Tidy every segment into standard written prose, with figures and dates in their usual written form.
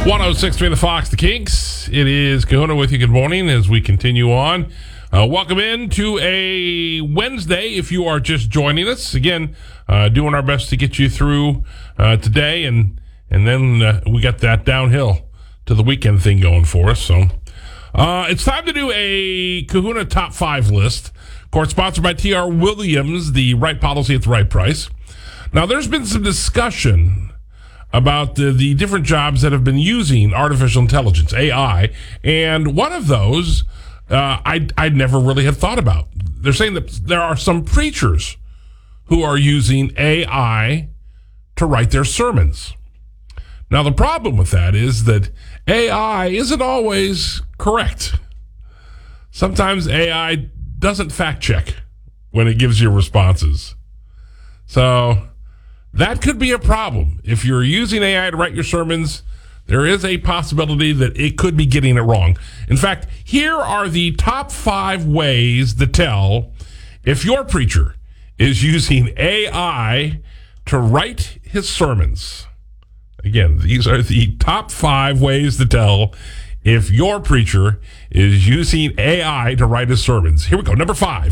106.3 The Fox, The Kinks. It is Kahuna with you. Good morning as we continue on. Welcome in to a Wednesday if you are just joining us. Again, doing our best to get you through today, and then we got that downhill to the weekend thing going for us. So it's time to do a Kahuna Top 5 list. Of course, sponsored by T.R. Williams, the right policy at the right price. Now, there's been some discussion about the different jobs that have been using artificial intelligence, AI, and one of those I never really had thought about. They're saying that there are some preachers who are using AI to write their sermons. Now, the problem with that is that AI isn't always correct. Sometimes AI doesn't fact check when it gives you responses. So that could be a problem. If you're using AI to write your sermons, there is a possibility that it could be getting it wrong. In fact, here are the top 5 ways to tell if your preacher is using AI to write his sermons. Again, these are the top 5 ways to tell if your preacher is using AI to write his sermons. Here we go. Number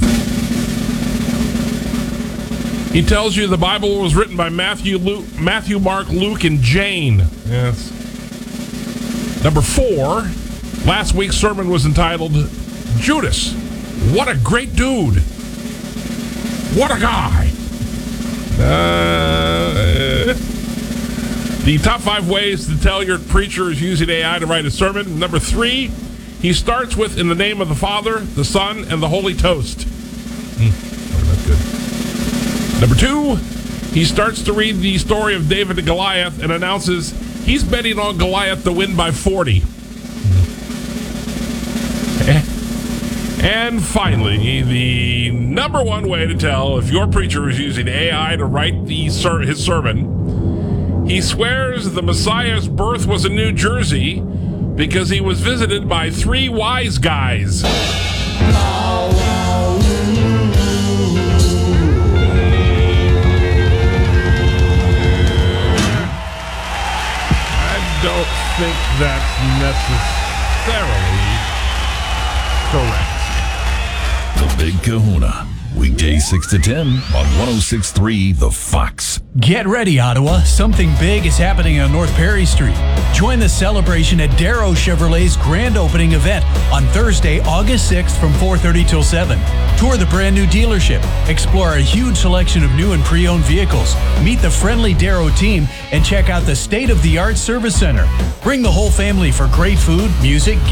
5. He tells you the Bible was written by Matthew, Mark, Luke, and Jane. Yes. Number 4. Last week's sermon was entitled Judas. What a great dude. What a guy. The top 5 ways to tell your preacher is using AI to write a sermon. Number 3. He starts with in the name of the Father, the Son, and the Holy Toast. That's good. Number 2, he starts to read the story of David and Goliath and announces he's betting on Goliath to win by 40. And finally, the number 1 way to tell if your preacher is using AI to write his sermon, he swears the Messiah's birth was in New Jersey because he was visited by 3 wise guys. Don't think that's necessarily correct. The Big Kahuna, weekdays 6 to 10 on 106.3 The Fox. Get ready, Ottawa. Something big is happening on North Perry Street. Join the celebration at Darrow Chevrolet's grand opening event on Thursday, August 6th from 4:30 till 7. Tour the brand new dealership, explore a huge selection of new and pre-owned vehicles, meet the friendly Darrow team, and check out the state-of-the-art service center. Bring the whole family for great food, music,